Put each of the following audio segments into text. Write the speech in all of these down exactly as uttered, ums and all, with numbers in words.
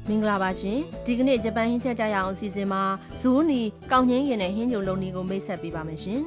မင်္ဂလာပါရှင်ဒီကနေ့ဂျပန်ဟင်းချက်ကြရအောင်အစီအစဉ်မှာဇိုးနီကောင်းငင်းရင်နဲ့ဟင်းညိုလုံးနီကိုမိတ်ဆက်ပေးပါမယ်ရှင်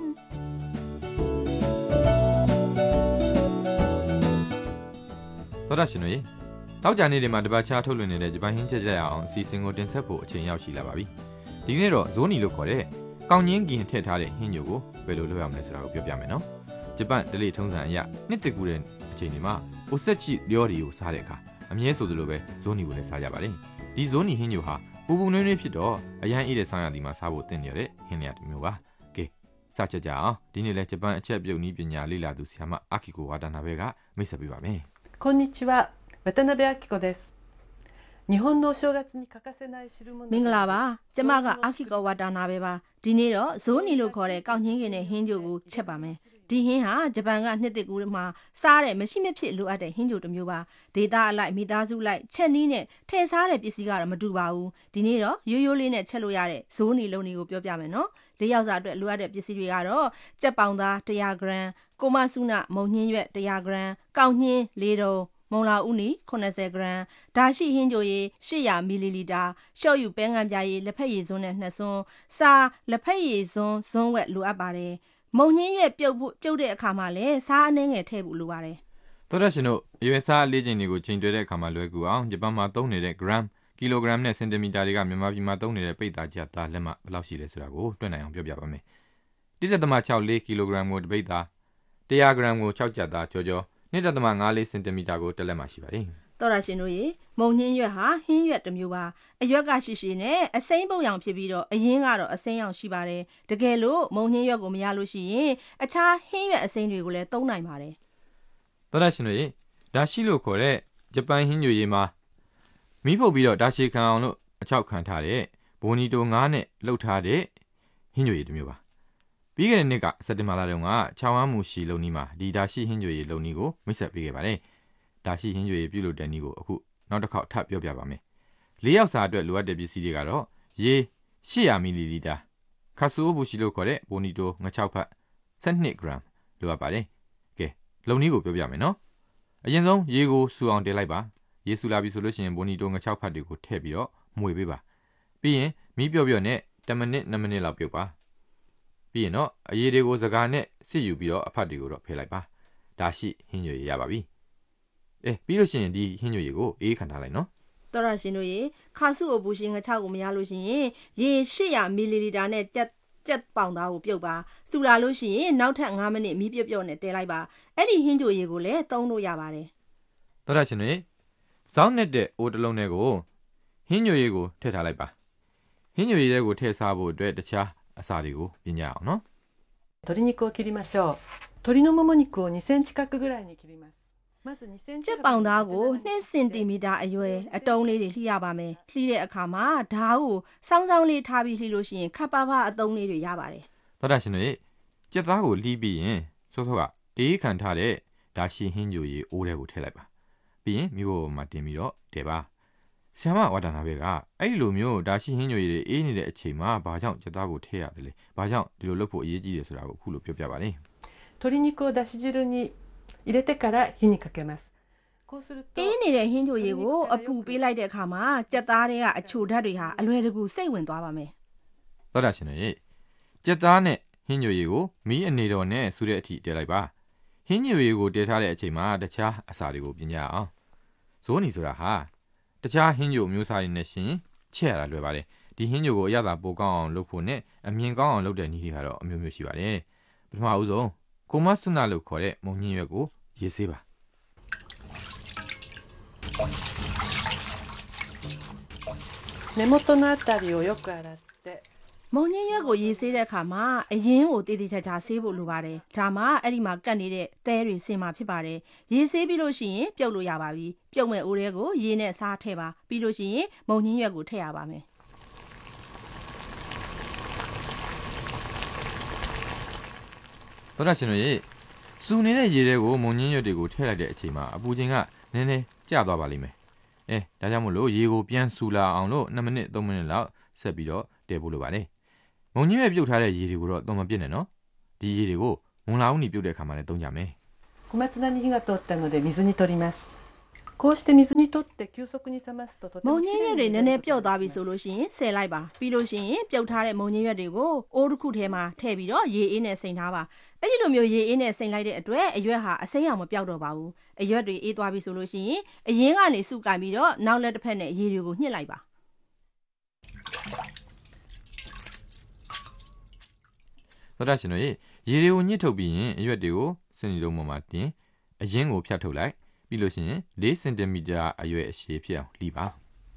သောတာရှင်တို့နောက်ကြနေ့တွေမှာတပတ်ချားထုတ်လွှင့်နေတဲ့ဂျပန်ဟင်းချက်ကြရအောင်အစီအစဉ်ကိုတင်ဆက်ဖို့အချိန်ရောက်ရှိလာပါပြီဒီကနေ့တော့ဇိုးနီလို့ခေါ်တဲ့ကောင်းငင်းကင်ထည့်ထားတဲ့ဟင်းညိုကိုဘယ်လိုလုပ်ရမလဲဆိုတာကိုပြောပြမယ်နော်ဂျပန်ဒလိထုံးစံအရနှစ်တကူတဲ့အချိန်တွေမှာအိုဆက်ချီလျော်တွေကိုစားတဲ့အခါအမြဲဆိုသလိုပဲဇိုးနီကိုလည်းစားကြပါတယ်ဒီဇိုးနီဟင်းညိုဟာပူပူနွေးနွေးဖြစ်တော့အရန်အေးတဲ့ဆောင်းရာသီမှာစားဖို့သင့်နေတဲ့ဟင်းလျာတစ်မျိုးပါကဲစချက်ကြအောင်ဒီနေ့လဲဂျပန်အချက်ပြုတ်နည်းပညာလေ့လာသူဆရာမအာကီကိုဝါတာနာဘဲကမိတ်ဆက်ပေးပါမယ်こんにちは渡辺明子です日本のお正月に欠かせない汁物မင်္ဂလာပါကျမကအာကီကိုဝါတာနာဘဲပါဒီနေ့တော့ဇိုးနီလို့ခေါ်တဲ့ကောက်ညင်းကင်တဲ့ဟင်းကြိုကိုချက်ပါမယ်ဒီဟင်းဟာဂျပန်ကနှစ်တစ်ကူမှာစားတဲ့မရှိမဖြစ်လိုအပ်တဲ့ဟင်းကြိုတစ်မျိုးပါဒေတာအလိုက်မိသားစုလိုက်ချက်နီးနဲ့ထည့်စားတဲ့ပစ္စည်းကတော့မတူပါဘူးဒီနေ့တော့ရိုးရိုးလေးနဲ့ချက်လို့ရတဲ့ဇိုးနီလုံးနီကိုပြောပြမယ်နော်လေးယောက်စာအတွက်လိုအပ်တဲ့ပစ္စည်းတွေကတော့ကြက်ပေါင်သားone hundred gramsကိုမဆုနမုံညင်းရွက်one hundred gramsကောက်ညင်း၄တုံးမုံလာဥနီeighty gramsဒါရှိဟင်းကြိုရည်eight hundred millilitersရှော့ယူပဲငံပြားရည်လက်ဖက်ရည်စွန်းနဲ့နှစ်စွန်းစာလက်ဖက်ရည်စွန်းဇွန်းဝက်လိုအပ်ပါတယ်မုံညင်းရွက်ပြုတ်ဖို့ပြုတ်တဲ့အခါမှာလည်းစားအနှဲငယ်ထည့်ဖို့လိုပါတယ်သောရရှင်တို့ရွယ်စားလေးချိန်တွေကိုချိန်တွဲတဲ့အခါမှာလွယ်ကူအောင်ဂျပန်မှာသုံးနေတဲ့ gram ကီလိုဂရမ်နဲ့စင်တီမီတာတွေကမြန်မာပြည်မှာသုံးနေတဲ့ပိတ်သားကြသားလက်မှဘယ်လောက်ရှိလဲဆိုတာကိုတွက်နိုင်အောင်ပြောပြပါမယ်one point six fourကီလိုဂရမ်ကိုတစ်ပိတ်သားone hundredဂရမ်ကိုsixကြသားကြောကြောone point five fourစင်တီမီတာကိုတစ်လက်မှရှိပါတယ်တော်ရရှင်တို့ရေမုံညင်းရွက်ဟာဟင်းရွက်တစ်မျိုးပါအရွက်ကရှိရှိနဲ့အစိမ်းပုံရောင်ဖြစ်ပြီးတော့အရင်းကတော့အစိမ်းရောင်ရှိပါတယ်တကယ်လို့မုံညင်းရွက်ကိုမရလို့ရှိရင်အခြားဟင်းရွက်အစိမ်းတွေကိုလည်းသုံးနိုင်ပါတယ်တော်ရရှင်တို့ရေဒါရှိလို့ခေါ်တဲ့ဂျပန်ဟင်းညိုရည်မှာမီးဖုတ်ပြီးတော့ဒါရှိခံအောင်လို့အချောက်ခံထားတဲ့ဘိုနီတိုငါးနဲ့လှုပ်ထားတဲ့ဟင်းညိုရည်တစ်မျိုးပါပြီးခဲ့တဲ့နှစ်ကစက်တင်ဘာလတုန်းကချောင်းဝမ်းမူရှိလုံနီးမှာဒီဒါရှိဟင်းညိုရည်လုံနီးကိုမိတ်ဆက်ပေးခဲ့ပါတယ်ဒါရှိဟင်းကြွေပြုလုပ်တဲ့နည်းကိုအခုနောက်တစ်ခေါက်ထပ်ပြောပြပါမယ်။လေးယောက်စာအတွက်လိုအပ်တဲ့ပစ္စည်းတွေကတော့ရေeight hundred millilitersခါဆူဘူရှိလို့ခေါ်တဲ့ဘိုနီတိုငချောက်ဖတ်twelve gramsလိုအပ်ပါတယ်။ကဲလုံနည်းကိုပြောပြမယ်နော်။အရင်ဆုံးရေကိုစူအောင်တင်လိုက်ပါ။ရေစူလာပြီဆိုလို့ရှိရင်ဘိုနီတိုငချောက်ဖတ်တွေကိုထည့်ပြီးတော့မွေပေးပါ။ပြီးရင်မီးပျော့ပျော့နဲ့oneမိနစ်twoမိနစ်လောက်ပြုတ်ပါ။ပြီးရင်တော့အရေတွေကိုစကားနဲ့စစ်ယူပြီးတော့အဖတ်တွေကိုတော့ဖယ်လိုက်ပါ။ဒါရှိဟင်းကြွေရပါပြီ။အဲပြီးလို့ရှိရင်ဒီဟင်းညွေကိုအေးခံထားလိုက်နော်တော်ရရှင်တို့ရေခါစုအပူရှင်ငချောက်ကိုမရလို့ရှိရင်ရေeight hundred millilitersနဲ့ကြက်ကြက်ပေါင်သားကိုပြုတ်ပါစူလာလို့ရှိရင်နောက်ထပ်fiveမိနစ်မီးပြုတ်ပြုတ်နဲ့တဲလိုက်ပါအဲ့ဒီဟင်းကြိုရေကိုလည်းသုံးလို့ရပါတယ်တော်ရရှင်တို့ဇောင်းနဲ့တဲ့အိုးတစ်လုံးထဲကိုဟင်းညွေကိုထည့်ထားလိုက်ပါဟင်းညွေရဲ့ကိုထည့်စားဖို့အတွက်တခြားအစာတွေကိုပြင်ကြအောင်နော်鶏肉を切りましょう鶏のもも肉をtwoセンチ角ぐらいに切りますကျက်ပေါင်သားကိုtwoစင်တီမီတာအရွယ်အတုံးလေးတွေလှီးရပါမယ်လှီးတဲ့အခါမှာဓာတ်ကိုစောင်းစောင်းလေးထားပြီးလှီးလို့ရှိရင်ခပ်ပါပါအတုံးလေးတွေရပါတယ်တော်တာရှင်တို့ကျက်သားကိုလှီးပြီးရင်စောစောကအေးခံထားတဲ့ဒါရှိဟင်းကြိုရည်အိုးထဲကိုထည့်လိုက်ပါပြီးရင်မြို့ပေါ်မှာတင်ပြီးတော့တဲပါဆရာမဝါဒနာဘဲကအဲ့လိုမျိုးဒါရှိဟင်းကြိုရည်တွေအေးနေတဲ့အချိန်မှာဘာကြောင့်ကျက်သားကိုထည့်ရတယ်လဲဘာကြောင့်ဒီလိုလုပ်ဖို့အရေးကြီးတယ်ဆိုတာကိုအခုလိုပြောပြပါလိမ့်鶏肉をだし汁に入れてから火にかけますこうするとအေးနေတဲ့ဟင်းကြိုရည်ကိုအပူပေးလိုက်တဲ့အခါမှာကြက်သားတွေကအချိုဓာတ်တွေဟာအလွယ်တကူစိတ်ဝင်သွားပါမယ်တော်တာရှင်တို့ကြက်သားနဲ့ဟင်းကြိုရည်ကိုမီးအနေတော်နဲ့ဆူတဲ့အထိတည်လိုက်ပါဟင်းကြိုရည်ကိုတည်ထားတဲ့အချိန်မှာတခြားအစာတွေကိုပြင်ကြအောင်ဇိုးနီဆိုတာဟာတခြားဟင်းကြိုမျိုးစားတွေနဲ့ရှင်ချက်ရတာလွယ်ပါတယ်ဒီဟင်းကြိုကိုအရသာပိုကောင်းအောင်လုပ်ဖို့နဲ့အမြင်ကောင်းအောင်လုပ်တဲ့နည်းတွေကတော့အမျိုးမျိုးရှိပါတယ်ပထမဦးဆုံးကိုမဆုနာလို့ခေါ်တဲ့မုံညင်းရွက်ကိုရေးဆေးပါ根元のあたりをよく洗ってမုံညင်းရွက်ကိုရေးဆေးတဲ့အခါမှာအရင်ကိုတည်တည်ချာချာဆေးဖို့လိုပါတယ်ဒါမှအဲ့ဒီမှာကတ်နေတဲ့သဲတွေဆင်မှာဖြစ်ပါတယ်ရေးဆေးပြီးလို့ရှိရင်ပြုတ်လို့ရပါပြီပြုတ်မဲ့အိုးတွေကိုရေနဲ့စားထည့်ပါပြီးလို့ရှိရင်မုံညင်းရွက်ကိုထည့်ရပါမယ်တော်ရရှင်တို့ရေစူနေတဲ့ရေတွေကိုမုံညင်းရွက်တွေကိုထည့်လိုက်တဲ့အချိန်မှာအပူချိန်ကနည်းနည်းကျသွားပါလိမ့်မယ်အဲဒါကြောင့်မို့လို့ရေကိုပြန်စူလာအောင်လို့twoမိနစ်threeမိနစ်လောက်ဆက်ပြီးတော့တည်ဖို့လိုပါတယ်မုံညင်းရွက်ပြုတ်ထားတဲ့ရေတွေကိုတော့သုံးမပြစ်နဲ့နော်ဒီရေတွေကိုမုံလာဦးနီပြုတ်တဲ့အခါမှာလည်းသုံးကြမယ်小松菜に火が通ったので水に取りますこうして水にとって急速に冷ますととてမုံもညきင်းれရွいက်တွေにနည်းန茹でည်းるပျော့ことがသွားでပြီきဆိုますလို့ရှိရင်ဆယ်လိုက်ပါပြီးလို့ရှိရင်ပြုတ်ထားတဲ့မုံညင်းရွက်တွေကိုအိုးတစ်ခုထဲမှာထည့်ပြီးတော့ရေအေးနဲ့စိမ်ထားပါအဲ့ဒီလိုမျိုးရေအေးနဲ့စိမ်လိုက်တဲ့အတွက်အရွက်ဟာအစိမ်းအောင်မပြောက်တော့ပါဘူးအရွက်တွေအေးသွားပြီဆိုလို့ရှိရင်အရင်ကနေစုကင်ပြီးတော့နောက်လက်တစ်ဖက်နဲ့ရေတွေကိုညှစ်လိုက်ပါသောတာရှင်တို့ရေတွေကိုညှစ်ထုတ်ပြီးရင်အရွက်တွေကိုစင်တီလုံးပေါ်မှာတင်အရင်ကိုဖြတ်ထုတ်လိုက်ပြီးလို့ရှိရင်၄စင်တီမီတာအရွက်အရှည်ဖြစ်အောင်လှီပါ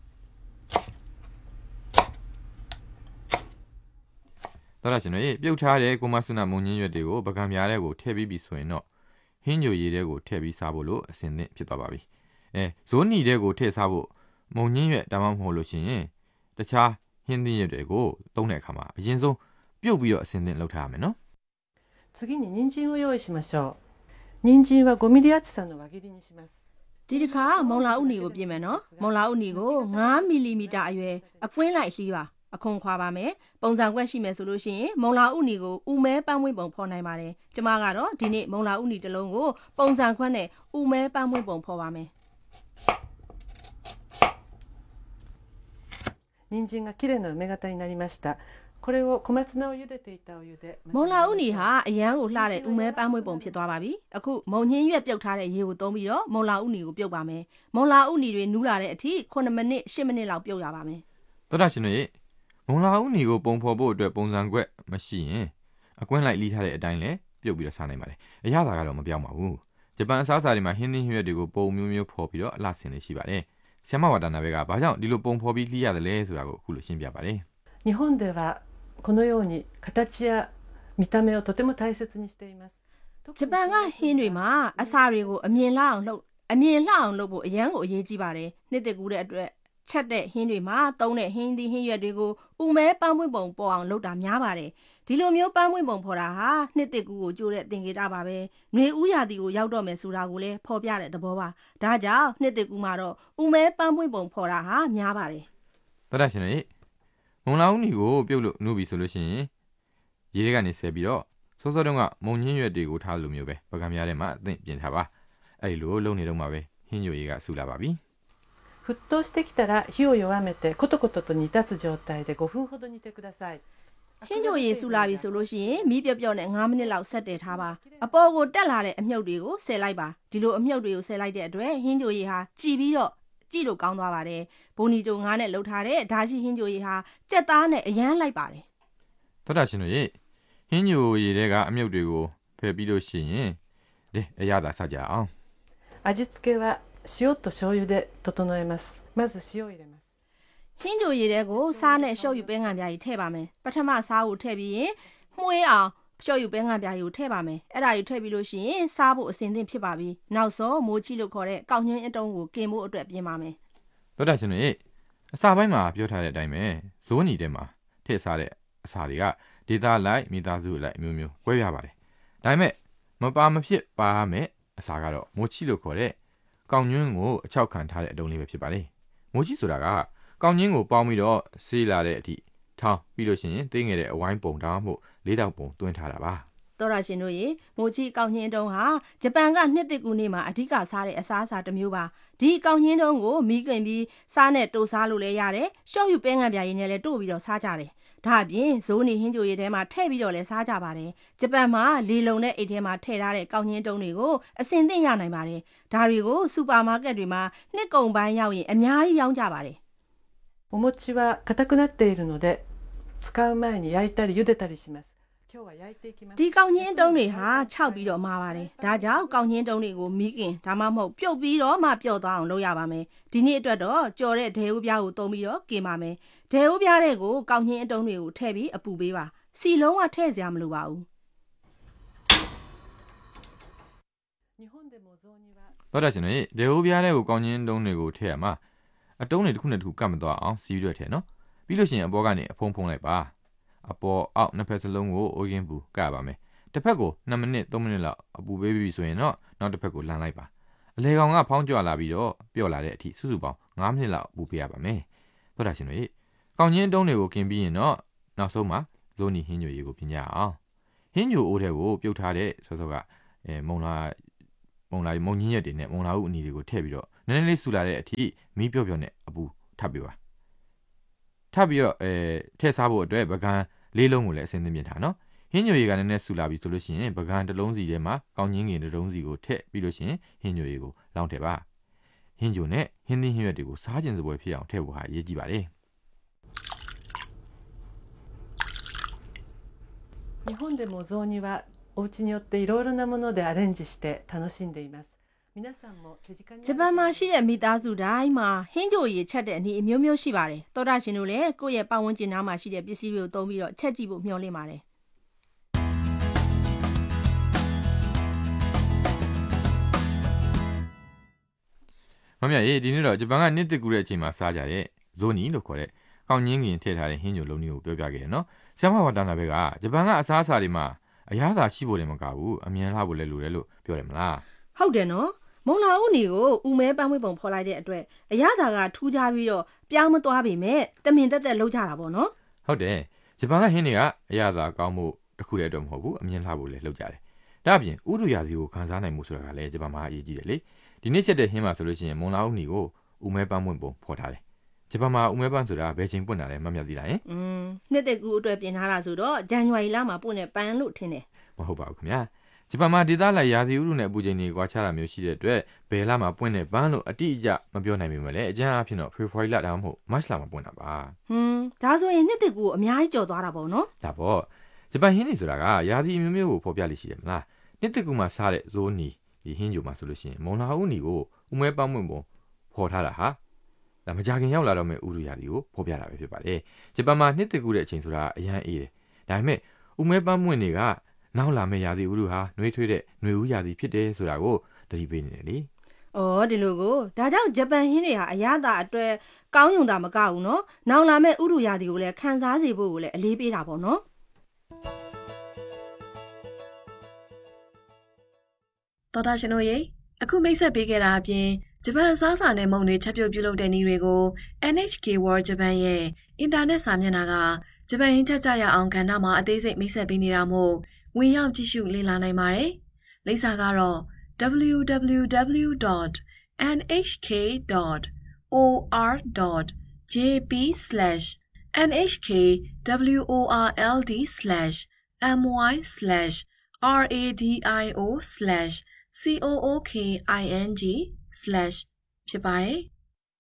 သောတာရှင်တို့ရေပြုတ်ထားတဲ့ကိုမဆုနာမုံညင်းရွက်တွေကိုပကံပြားတဲ့ကိုထည့်ပြီးပြီဆိုရင်တော့ဟင်းညိုရည်တဲ့ကိုထည့်ပြီးစားဖို့လို့အစင်သင့်ဖြစ်သွားပါပြီအဲဇိုးနီတဲ့ကိုထည့်စားဖို့မုံညင်းရွက်ဒါမှမဟုတ်လို့ရှိရင်တခြားဟင်းသီးရွက်တွေကိုသုံးတဲ့အခါမှာအရင်ဆုံးပြုတ်ပြီးတော့အစင်သင့်လုပ်ထားရမယ်နော်次に人参を用意しましょう。人参はごミリ厚さの輪切りにします。 ဒီတစ်ခါမုံလာဥနီကိုပြင်မယ်နော်မုံလာဥနီကို၅မီလီမီတာအရွယ်အကွင်းလိုက်လှီးပါအခွန်ခွာပါမယ်ပုံစံကွက်ရှိမယ်ဆိုလို့ရှိရင်မုံလာဥနီကိုဥမဲပန်းမွေးပုံဖော်နိုင်ပါတယ်ကျမကတော့ဒီနေ့မုံလာဥနီတစ်လုံးကိုပုံစံခွက်နဲ့ဥမဲပန်းမွေးပုံဖော်ပါမယ်人参がきれいな梅型になりました。これを小松菜を茹でていたお湯でမုံလာဥနီဟာအရန်ကိုလှတဲ့ဥမဲပန်းမွေးပုံဖြစ်သွားပါပြီအခုမုံညင်းရွက်ပြုတ်ထားတဲ့ရေကိုသုံးပြီးတော့မုံလာဥနီကိုပြုတ်ပါမယ်မုံလာဥနီတွေနူးလာတဲ့အထိ9မိနစ်10မိနစ်လောက်ပြုတ်ရပါမယ်သောတာရှင်တို့ရေမုံလာဥနီကိုပုံဖော်ဖို့အတွက်ပုံစံကွက်မရှိရင်အကွင်းလိုက်လှီးထားတဲ့အတိုင်းလဲပြုတ်ပြီးတော့စားနိုင်ပါတယ်အရသာကတော့မပြောင်းပါဘူးဂျပန်အစားအစာတွေမှာဟင်းသီးဟင်းရွက်တွေကိုပုံမျိုးမျိုးဖော်ပြီးတော့အလှဆင်နေရှိပါတယ်ဆ iam ဝါဒနာဘက်ကဘာကြောင့်ဒီလိုပုံဖော်ပြီးလှီးရတယ်လဲဆိုတာကိုအခုလိုရှင်းပြပါတယ်日本ではこのように形や見た目をとても大切にしています。 ဂျပန်ကဟင်းတွေမှာအစာတွေကိုအမြင်လှအောင်လှုပ်အမြင်လှအောင်လုပ်ဖို့အရန်ကိုအရေးကြီးပါတယ်နှစ်သက်ကူးတဲ့အတွက်ချက်တဲ့ဟင်းတွေမှာသုံးတဲ့ဟင်းသီးဟင်းရွက်တွေကိုဥမဲပန်းပွင့်ပုံပေါ်အောင်လုပ်တာများပါတယ်ဒီလိုမျိုးပန်းပွင့်ပုံဖော်တာဟာနှစ်သက်ကူးကိုကြိုးတဲ့သင်္ကေတပါပဲຫນွေဥရာသီကိုရောက်တော့မယ်ဆိုတာကိုလည်းဖော်ပြတဲ့သဘောပါဒါကြောင့်နှစ်သက်ကူးမှာတော့ဥမဲပန်းပွင့်ပုံဖော်တာဟာများပါတယ်သောတာရှင်တို့ရေမုံလာဥနီကိုပြုတ်လို့နုပြီဆိုလို့ရှိရင်ရေတွေကနေဆဲပြီးတော့စောစောတုန်းကမုံညင်းရွက်တွေကိုထားလို့မျိုးပဲပကံပြားထဲမှာအသင့်ပြင်ထားပါအဲ့ဒီလိုလုံနေတော့မှာပဲဟင်းညိုရည်ကဆူလာပါပြီ沸騰してきたら火を弱めてコトコトと煮立つ状態でごふんほど煮てください。 ဟင်းညိုရည်ဆူလာပြီဆိုလို့ရှိရင်မီးပျော့ပျော့နဲ့၅မိနစ်လောက်ဆက်တည်ထားပါအပေါ်ကိုတက်လာတဲ့အမြုပ်တွေကိုဆယ်လိုက်ပါဒီလိုအမြုပ်တွေကိုဆယ်လိုက်တဲ့အတွက်ဟင်းညိုရည်ဟာကြည်ပြီးတော့ကြည့်လို့ကောင်းသွားပါတယ်ဘိုနီတိုငါးနဲ့လှုပ်ထားတဲ့ဒါရှိဟင်းညိုရည်ဟာကြက်သားနဲ့အရန်လိုက်ပါတယ်သောတာရှင်တို့ရေဟင်းညိုရည်တွေကအမြုပ်တွေကိုဖယ်ပြီးလို့ရှိရင်လေအရသာစကြအောင်味付けは塩と醤油で整えます。まず塩を入れます。 ဟင်းညိုရည်တွေကိုစားနဲ့ရှော့ယူပဲငံပြားကြီးထည့်ပါမယ်ပထမစားကိုထည့်ပြီးရင်မှုေးအောင်ရှော့ယူပဲငံပြားကြီးကိုထည့်ပါမယ်အဲ့ဒါကြီးထည့်ပြီးလို့ရှိရင်စားဖို့အစင်သင့်ဖြစ်ပါပြီနောက်ဆုံးမိုးချီလို့ခေါ်တဲ့ကောက်ညင်းအတုံးကိုกินဖို့အတွက်ပြင်ပါမယ်သောတာရှင်တို့ရေအစာပိုင်းမှာပြောထားတဲ့အတိုင်းပဲဇိုးနီထဲမှာထည့်စားတဲ့အစာတွေကဒေတာလိုက်မိသားစုလိုက်အမျိုးမျိုးကွဲပြားပါတယ်ဒါပေမဲ့မပါမဖြစ်ပါမယ်အစာကတော့မိုးချီလို့ခေါ်တဲ့ကောက်ညင်းကိုအချောက်ခံထားတဲ့အတုံးလေးပဲဖြစ်ပါတယ်မိုးချီဆိုတာကကောက်ညင်းကိုပေါင်းပြီးတော့ဆေးလာတဲ့အထိထောင်းပြီးလို့ရှိရင်သိငယ်တဲ့အဝိုင်းပုံတောင်းမှုလေးတောက်ပုံတွင်းထားတာပါတော်ရရှင်တို့ရေမိုချီကောက်ညင်းတုံးဟာဂျပန်ကနှစ်သက်ကူနေမှာအဓိကစားတဲ့အစားအစာတစ်မျိုးပါဒီကောက်ညင်းတုံးကိုမီးကင်ပြီးစားနဲ့တိုးစားလို့လည်းရတယ်ရှော့ယူပဲငံပြားရည်နဲ့လည်းတို့ပြီးတော့စားကြတယ်ဒါအပြင်ဇိုးနီဟင်းကြိုရည်ထဲမှာထည့်ပြီးတော့လည်းစားကြပါတယ်ဂျပန်မှာလေလုံတဲ့အိတ်ထဲမှာထည့်ထားတဲ့ကောက်ညင်းတုံးတွေကိုအစင်သင့်ရနိုင်ပါတယ်ဒါတွေကိုစူပါမားကတ်တွေမှာနှစ်ကုန်ပိုင်းရောက်ရင်အများကြီးရောင်းကြပါတယ်お餅は硬くなっているので使う前に焼いたり茹でたりします。今日は焼いていきます。 ဒီကောက်ညင်းတုံးတွေဟာခြောက်ပြီးတော့မာပါတယ်ဒါကြောင့်ကောက်ညင်းတုံးတွေကိုမီးကင်ဒါမှမဟုတ်ပြုတ်ပြီးတော့မှပျော့သွားအောင်လုပ်ရပါမယ်ဒီနေ့အတွက်တော့ကြော်တဲ့ဒဲဦးပြားကိုတုံးပြီးတော့กินပါမယ်ဒဲဦးပြားတွေကိုကောက်ညင်းအတုံးတွေကိုထည့်ပြီးအပူပေးပါစီလုံးကထည့်စရာမလိုပါဘူး日本でも雑煮はသောတာရှင်တို့ရေဒေဟိုးပြားတဲ့ကိုကောင်းချင်းတုံးတွေကိုထည့်ရမှာအတုံးတွေတစ်ခုနဲ့တစ်ခုကတ်မသွားအောင်စီးပြီးတော့ထည့်နော်ပြီးလို့ရှိရင်အပေါ်ကနေအဖုံးဖုံးလိုက်ပါအပေါ်အောက်နှစ်ဖက်စလုံးကိုအိုးကင်းပူကပ်ပါမယ်တစ်ဖက်ကို2မိနစ်3မိနစ်လောက်အပူပေးပြီးဆိုရင်တော့နောက်တစ်ဖက်ကိုလှန်လိုက်ပါအလေကောင်ကဖောင်းကြွလာပြီးတော့ပျော့လာတဲ့အထိစုစုပေါင်း5မိနစ်လောက်ပူပေးရပါမယ်သောတာရှင်တို့ရေကောင်းချင်းတုံးတွေကိုกินပြီးရင်တော့နောက်ဆုံးမှာဇိုးနီဟင်းညိုရေကိုပြင်ကြအောင်ဟင်းညိုအိုးတဲ့ကိုပြုတ်ထားတဲ့ဆော့ဆော့ကအဲမုံလာမုံလာမုံညင်းရက်တွေနဲ့မုံလာဥအနီတွေကိုထည့်ပြီးတော့နည်းနည်းလေးဆူလာတဲ့အထိမီးပြော့ပြော့နဲ့အပူထပ်ပြီးပါထပ်ပြီးတော့အဲထည့်စားဖို့အတွက်ပကံလေးလုံးကိုလည်းအစင်းသင်းပြင်ထားနော်ဟင်းညိုရည်ကလည်းနည်းနည်းဆူလာပြီဆိုလို့ရှိရင်ပကံတစ်လုံးစီထဲမှာကောင်းချင်းငင်တစ်လုံးစီကိုထည့်ပြီးလို့ရှိရင်ဟင်းညိုရည်ကိုလောင်းထည့်ပါဟင်းညိုနဲ့ဟင်းသီးဟင်းရွက်တွေကိုစားကျင်စပွဲဖြစ်အောင်ထည့်ဖို့ဟာအရေးကြီးပါတယ်日本でも雑煮はお家によっていろいろなものでアレンジして楽しんでいます皆さんも手近にဂျပန်မှာရှိတဲ့မိသားစုတိုင်းမှာဟင်းကြိုရည်ချက်တဲ့အနည်းအမျိုးမျိုးရှိပါတယ်သောတာရှင်တို့လည်းကိုယ့်ရဲ့ပတ်ဝန်းကျင်နားမှာရှိတဲ့ပစ္စည်းတွေကိုသုံးပြီးတော့ချက်ကြည့်ဖို့မျှော်လင့်ပါတယ်မမရေဒီနေ့တော့ဂျပန်ကနှစ်တကူတဲ့အချိန်မှာစားကြတဲ့ဇိုနီလို့ခေါ်တဲ့ကောင်းချင်းငင်ထည့်ထားတဲ့ဟင်းညိုလုံးမျိုးကိုပြောပြခဲ့တယ်နော်ဆရာမဝါတာနာဘက်ကဂျပန်ကအစားအစာတွေမှာအရသာရှိဖို့လည်းမကဘူးအမြင်လှဖို့လည်းလိုတယ်လို့ပြောတယ်မလားဟုတ်တယ်နော်မုံလာဦးနီကိုဥမဲပန်းမွေးပုံဖော်လိုက်တဲ့အတွက်အရသာကထူးခြားပြီးတော့ပြောင်းမသွားပေမဲ့တမင်တက်တက်လှုပ်ကြတာပေါ့နော်ဟုတ်တယ်ဂျပန်ကဟင်းတွေကအရသာကောင်းမှုတစ်ခုတည်းတော့မဟုတ်ဘူးအမြင်လှဖို့လည်းလှုပ်ကြတယ်ဒါ့အပြင်ဥရုရာသီကိုခံစားနိုင်မှုဆိုတာကလည်းဂျပန်မှာအရေးကြီးတယ်လေဒီနေ့ချက်တဲ့ဟင်းမှာဆိုလို့ရှိရင်မုံလာဦးနီကိုဥမဲပန်းမွေးပုံဖော်ထားတယ်ဂျပန်မှာဥမဲပန်းဆိုတာဘယ်ချိန်ပွင့်တာလဲမမြတ်သိလားယင်อืมနှစ်သက်ကူအတွက်ပြင်ထားတာဆိုတော့ဇန်နဝါရီလမှာပွင့်တဲ့ပန်းလို့ထင်တယ်မဟုတ်ပါဘူးခင်ဗျာဂျပန်မှာဒေသလိုက်ရာသီဥတုနဲ့အပူချိန်တွေကွာခြားတာမျိုးရှိတဲ့အတွက်ဘယ်လမှာပွင့်တဲ့ပန်းလို့အတိအကျမပြောနိုင်ပေမဲ့လည်းအကျဉ်းအားဖြင့်တော့ဖေဖော်ဝါရီလဒါမှမဟုတ်မတ်လမှာပွင့်တာပါဟွန်းဒါဆိုရင်နှစ်သက်ကူကိုအများကြီးကြော်သွားတာပေါ့နော်ဒါပေါ့ဂျပန်ဟင်းတွေဆိုတာကရာသီအမျိုးမျိုးကိုဖော်ပြလိရှိတယ်မလားနှစ်သက်ကူမှာစားတဲ့ဇိုးနီဒီဟင်းကြိုမှာဆိုလို့ရှိရင်မုံလာဦးနီကိုဥမဲပန်းမွင့်ပုံဖော်ထားတာဟာဒါမကြခင်ရောက်လာတော့မဲ့ဥရုရာသီကိုဖော်ပြတာပဲဖြစ်ပါတယ်ဂျပန်မှာနှစ်သက်ကူတဲ့အချိန်ဆိုတာအရန်အေးတယ်ဒါပေမဲ့ဥမဲပန်းမွင့်တွေကနောက်လာမယ့်ရာသီဥတုဟာနှွေးထွေးတဲ့နှွေဦးရာသီဖြစ်တယ်ဆိုတာကိုသတိပေးနေတယ်လေ။အော်ဒီလိုကိုဒါကြောင့်ဂျပန်ဟင်းတွေဟာအရသာအတွက်ကောင်းယုံတာမကဘူးနော်။နောက်လာမယ့်ဥတုရာသီကိုလည်းခံစားစေဖို့ကိုလည်းအလေးပေးတာပေါ့နော်။တော်တာရှင်တို့ရေအခုမိတ်ဆက်ပေးခဲ့တာအပြင်ဂျပန်အစားအစာနဲ့မုံတွေချက်ပြုတ်ပြုလုပ်တဲ့နည်းတွေကို N H K World Japan ရဲ့အင်တာနက်စာမျက်နှာကဂျပန်ဟင်းချက်ကြရအောင်ကဏ္ဍမှာအသေးစိတ်မိတ်ဆက်ပေးနေတာမို့ဝင်ရောက်ကြည့်ရှုလေ့လာနိုင်ပါတယ်။လိပ်စာကတော့ w w w dot n h k dot o r dot j p slash n h k world slash my slash radio slash cooking slash ဖြစ်ပါတယ်။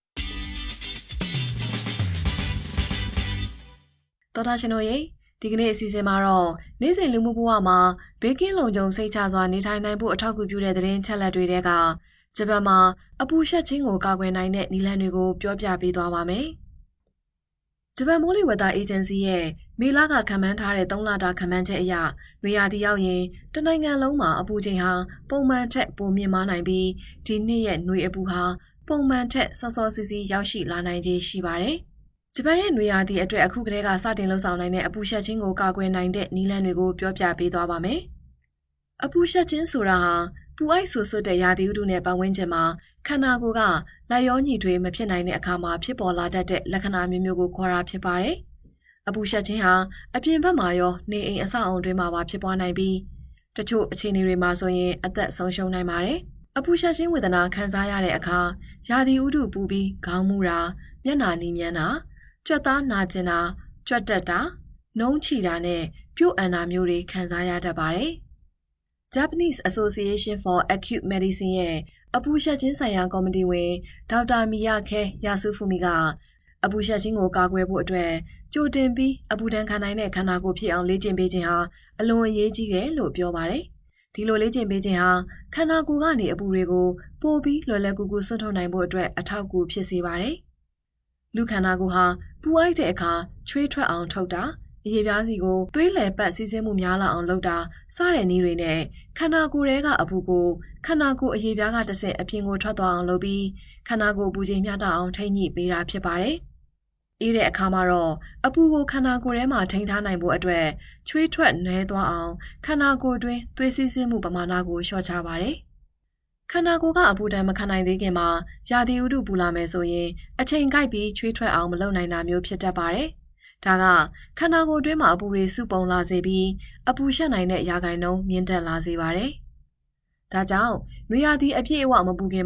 တော်တာရှင်တို့ရေဒီကနေ့အစီအစဉ်မှာတော့နေ့စဉ်လူမှုဘဝမှာဘေးကင်းလုံခြုံစိတ်ချစွာနေထိုင်နိုင်ဖို့အထောက်အကူပြုတဲ့သတင်းချက်လက်တွေကဂျပန်မှာအပူရှက်ခြင်းကိုကာကွယ်နိုင်တဲ့နည်းလမ်းတွေကိုပြောပြပေးသွားပါမယ်။ဂျပန်မိုးလေဝသအေဂျင်စီရဲ့မေလကခန့်မှန်းထားတဲ့သုံးလတာခန့်မှန်းချက်အရနွေရာသီရောက်ရင်တနိုင်ငံလုံးမှာအပူချိန်ဟာပုံမှန်ထက်ပိုမြင့်မားနိုင်ပြီးဒီနှစ်ရဲ့နွေအပူဟာပုံမှန်ထက်စောစောစီးစီးရောက်ရှိလာနိုင်ခြင်းရှိပါတယ်။ဂျပန်ရဲ့နွေရာသီအတွက်အခုကတည်းကစတင်လှုပ်ဆောင်နိုင်တဲ့အပူရှက်ခြင်းကိုကာကွယ်နိုင်တဲ့နည်းလမ်းတွေကိုပြောပြပေးသွားပါမယ်။အပူရှက်ခြင်းဆိုတာဟာပူအိုက်ဆူဆွတ်တဲ့ရာသီဥတုနဲ့ပတ်ဝန်းကျင်မှာခန္ဓာကိုယ်ကလက်ရောညီထွေးမဖြစ်နိုင်တဲ့အခါမှာဖြစ်ပေါ်လာတတ်တဲ့လက္ခဏာမျိုးမျိုးကိုခေါ်တာဖြစ်ပါတယ်။အပူရှက်ခြင်းဟာအပြင်ဘက်မှာရောနေအိမ်အဆောက်အုံတွေမှာပါဖြစ်ပွားနိုင်ပြီးတချို့အခြေအနေတွေမှာဆိုရင်အသက်ဆုံးရှုံးနိုင်ပါတယ်။အပူရှက်ခြင်းဝေဒနာခံစားရတဲ့အခါရာသီဥတုပူပြီးခေါင်းမူတာမျက်နှာနီးမြန်းတာကြွက်သားနာကျင်တာကြွက်တက်တာနှုံးချီတာနဲ့ပြုတ်အန်တာမျိုးတွေခံစားရတတ်ပါတယ်။ Japanese Association for Acute Medicine ရဲ့အပူရှက်ခြင်းဆိုင်ရာကော်မတီဝင်ဒေါက်တာမီယာခဲယာစုဖူမီကအပူရှက်ခြင်းကိုကာကွယ်ဖို့အတွက်ကြိုတင်ပြီးအပူဒဏ်ခံနိုင်တဲ့ခန္ဓာကိုယ်ဖြစ်အောင်လေ့ကျင့်ပေးခြင်းဟာအလွန်အရေးကြီးတယ်လို့ပြောပါတယ်။ဒီလိုလေ့ကျင့်ပေးခြင်းဟာခန္ဓာကိုယ်ကနေအပူတွေကိုပိုပြီးလွယ်လွယ်ကူကူဆွတ်ထုတ်နိုင်ဖို့အတွက်အထောက်အကူဖြစ်စေပါတယ်။လူခန္ဓာကိုယ်ဟာပူအိုက်တဲ့အခါချွေးထွက်အောင်ထုတ်တာအရေပြားစီကိုသွေးလည်ပတ်စီးဆင်းမှုများလာအောင်လုပ်တာစတဲ့နည်းတွေနဲ့ခန္ဓာကိုယ်ထဲကအပူကိုခန္ဓာကိုယ်အရေပြားကတစ်ဆင့်အပြင်ကိုထွက်သွားအောင်လုပ်ပြီးခန္ဓာကိုယ်အပူချိန်မျှတအောင်ထိန်းညှိပေးတာဖြစ်ပါတယ်။အေးတဲ့အခါမှာတော့အပူကိုခန္ဓာကိုယ်ထဲမှာထိန်းထားနိုင်ဖို့အတွက်ချွေးထွက်နှဲသွားအောင်ခန္ဓာကိုယ်တွင်းသွေးစီးဆင်းမှုပမာဏကိုလျှော့ချပါတယ်။ခန္ဓာကိုယ်ကအပူဒဏ်မခံနိုင်သေးခင်မှာရာသီဥတုပူလာမယ်ဆိုရင်အချိန်ကိုက်ပြီးချွေးထွက်အောင်မလုပ်နိုင်တာမျိုးဖြစ်တတ်ပါတယ်။ဒါကခန္ဓာကိုယ်တွင်းမှာအပူတွေစုပုံလာစေပြီးအပူရှက်နိုင်တဲ့ရာဂိုင်နှုန်းမြင့်တက်လာစေပါတယ်။ဒါကြောင့်နွေရာသီအပြည့်အဝမပူခင်မှာ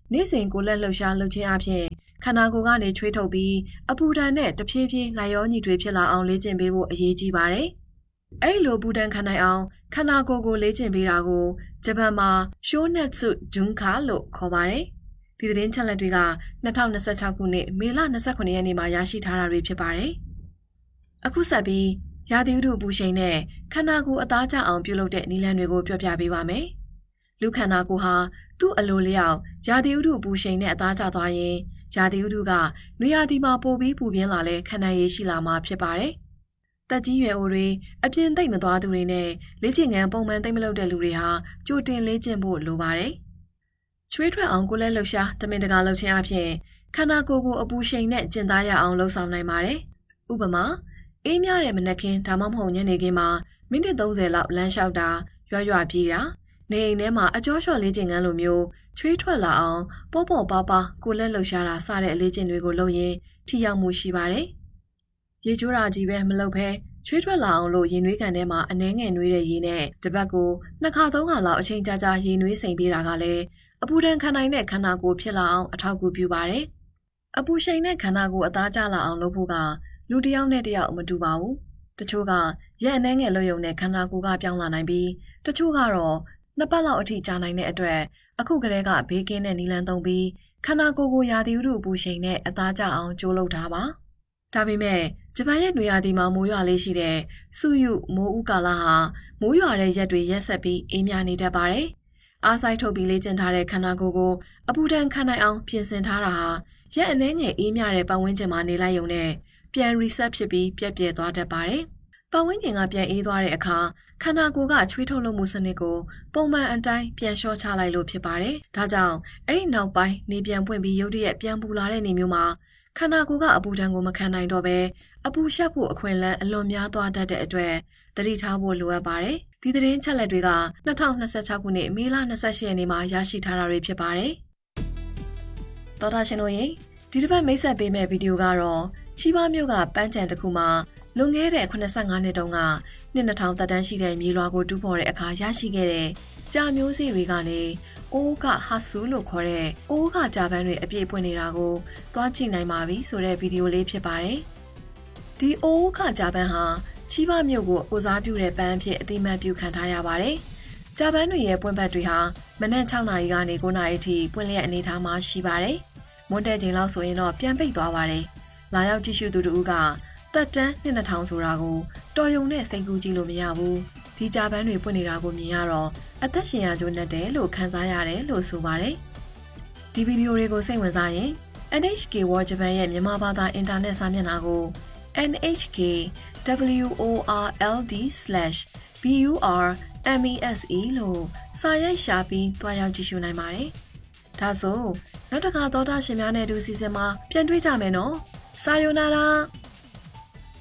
နေ့စဉ်ကိုလက်လှုပ်ရှားလှုပ်ခြင်းအပြင်ခန္ဓာကိုယ်ကနေချွေးထုတ်ပြီးအပူဒဏ်နဲ့တဖြည်းဖြည်းလိုက်ရောညီတွေဖြစ်လာအောင်လေ့ကျင့်ပေးဖို့အရေးကြီးပါတယ်။အဲ့လိုပူဒဏ်ခံနိုင်အောင်ခန္ဓာကိုယ်ကိုလေ့ကျင့်ပေးတာကိုဂျပန်မှာ Shonetsu Junka လို့ခေါ်ပါတယ်။ဒီသတင်းချက်လက်တွေက၂၀၂၆ခုနှစ်မေလ၂၉ရက်နေ့မှာရရှိထားတာတွေဖြစ်ပါတယ်။အခုဆက်ပြီးရာသီဥတုပူရှိန်နဲ့ခန္ဓာကိုယ်အသားကျအောင်ပြုလုပ်တဲ့နည်းလမ်းတွေကိုပြောပြပေးပါမယ်။လူခန္ဓာကိုယ်ဟာသူ့အလိုလျောက်ရာသီဥတုပူရှိန်နဲ့အသားကျသွားရင်ရာသီဥတုကနွေရာသီမှာပိုပြီးပူပြင်းလာလဲခံနိုင်ရရှိလာမှာဖြစ်ပါတယ်။တက်ကြီးရွယ်အိုတွေအပြင်သိမ့်မသွားသူတွေနဲ့လေ့ကျင့်ခန်းပုံမှန်သိမ့်မလုပ်တဲ့လူတွေဟာကြိုတင်လေ့ကျင့်ဖို့လိုပါတယ်။ချွေးထွက်အောင်ကိုယ်လက်လှုပ်ရှားတမင်တကာလှုပ်ခြင်းအပြင်ခန္ဓာကိုယ်ကိုအပူရှိန်နဲ့ကျင့်သားရအောင်လှုပ်ဆောင်နိုင်ပါတယ်။ဥပမာအေးမြတဲ့မနက်ခင်းဒါမှမဟုတ်ညနေခင်းမှာမိနစ်သုံးဆယ်လောက်လမ်းလျှောက်တာရွရွပြေးတာနေအိမ်ထဲမှာအကျော်လျှော့လေ့ကျင့်ခန်းလိုမျိုးချွေးထွက်လာအောင်ပေါ့ပေါ့ပါပါကိုလက်လှုပ်ရှားတာစတဲ့အလေ့ကျင့်တွေကိုလုပ်ရင်ထိရောက်မှုရှိပါတယ်။ရေချိုးတာကြီးပဲမလုပ်ဘဲချွေးထွက်လာအောင်လို့ရေနွေးကန်ထဲမှာအနှဲငယ်နွေးတဲ့ရေနဲ့တပတ်ကိုနှစ်ခါသုံးခါလောက်အချိန်ကြာကြာရေနွေးစိမ်ပေးတာကလည်းအပူဒဏ်ခံနိုင်တဲ့ခန္ဓာကိုယ်ဖြစ်လာအောင်အထောက်အကူပြုပါတယ်။အပူရှိန်တဲ့ခန္ဓာကိုယ်အသားကျလာအောင်လုပ်ဖို့ကလူတစ်ယောက်နဲ့တစ်ယောက်မတူပါဘူး။တချို့ကရက်အနှဲငယ်လွတ်ယုံတဲ့ခန္ဓာကိုယ်ကပြောင်းလာနိုင်ပြီးတချို့ကတော့နှစ်ပတ်လောက်အထိကြာနိုင်တဲ့အတွက်အခုကတည်းကဘေးကင်းတဲ့နီလန်သုံးပြီးခန္ဓာကိုယ်ကိုရာသီဥတုပူရှိန်နဲ့အသားကျအောင်ကြိုးလုပ်တာပါ။ဒါပေမဲ့ဂျပန်ရဲ့နွေရာသီမှာမိုးရွာလေးရှိတဲ့စုယုမိုးဥကာလဟာမိုးရွာတဲ့ရက်တွေရက်ဆက်ပြီးအေးမြနေတတ်ပါတယ်။အားစိုက်ထုတ်ပြီးလေ့ကျင့်ထားတဲ့ခန္ဓာကိုယ်ကိုအပူဒဏ်ခံနိုင်အောင်ပြင်ဆင်ထားတာဟာရက်အနှဲငယ်အေးမြတဲ့ပတ်ဝန်းကျင်မှာနေလိုက်ရုံနဲ့ပြန် reset ဖြစ်ပြီးပြက်ပြဲသွားတတ်ပါတယ်။ပတ်ဝန်းကျင်ကပြန်အေးသွားတဲ့အခါခန္ဓာကိုယ်ကချွေးထုတ်လုပ်မှုစနစ်ကိုပုံမှန်အတိုင်းပြန်လျှော့ချလိုက်လို့ဖြစ်ပါတယ်။ဒါကြောင့်အဲ့ဒီနောက်ပိုင်းနေပြန်ပွင့်ပြီးရုတ်တရက်ပြန်ပူလာတဲ့နေမျိုးမှာခန္ဓာကိုယ်ကအပူဒဏ်ကိုမခံနိုင်တော့ဘဲအပူရှက်ဖို့အခွင့်အလမ်းအလွန်များသွားတတ်တဲ့အတွက်သတိထားဖို့လိုအပ်ပါတယ်။ဒီသတင်းချက်လက်တွေက၂၀၂၆ခုနှစ်မေလ၂၈ရက်နေ့မှာရရှိထားတာတွေဖြစ်ပါတယ်။သောတာရှင်တို့ရေဒီတစ်ပတ်မိတ်ဆက်ပေးမယ့်ဗီဒီယိုကတော့ချီးပါမြို့ကပန်းချံတစ်ခုမှာလွန်ခဲ့တဲ့eighty-fiveနှစ်တုန်းကနှစ်two thousandသက်တမ်းရှိတဲ့မြေလွှာကိုတူးဖော်တဲ့အခါရရှိခဲ့တဲ့ကြာမျိုးစေ့တွေကနေအိုးကဟာဆူလို့ခေါ်တဲ့အိုးကကြာပန်းတွေအပြည့်ပွင့်နေတာကိုသွားကြည့်နိုင်ပါပြီဆိုတဲ့ဗီဒီယိုလေးဖြစ်ပါတယ်။ဒီအိုးကကြာပန်းဟာချီးပါမြို့ကိုကိုစားပြုတဲ့ပန်းအဖြစ်အသိမှတ်ပြုခံထားရပါတယ်။ကြာပန်းတွေရဲ့ပွင့်ဘက်တွေဟာမနက်sixနာရီကနေnineနာရီထိပွင့်လျက်အနေထားမှာရှိပါတယ်။မွန်းတဲ့ချိန်လောက်ဆိုရင်တော့ပြန်ပိတ်သွားပါတယ်။လာရောက်ကြည့်ရှုသူတို့ကတက်တန်းနှစ်ထောင်ဆိုတာကိုတော်ယုံနဲ့စိတ်ကူးကြည့်လို့မရဘူးဒီကြာပန်းတွေပွင့်နေတာကိုမြင်ရတော့အသက်ရှင်ရကြိုးနဲ့တယ်လို့ခံစားရတယ်လို့ဆိုပါတယ်ဒီဗီဒီယိုတွေကိုစိတ်ဝင်စားရင် N H K World Japan ရဲ့မြန်မာဘာသာအင်တာနက်စာမျက်နှာကို N H K world slash bur mese လို့စာရိုက်ရှာပြီးတွားရောက်ကြည့်ရှုနိုင်ပါတယ်ဒါဆိုနောက်တစ်ခါသောတာရှင်များနဲ့အတူစီစဉ်မှာပြန်တွေ့ကြမယ်နော်စာယိုနာရာ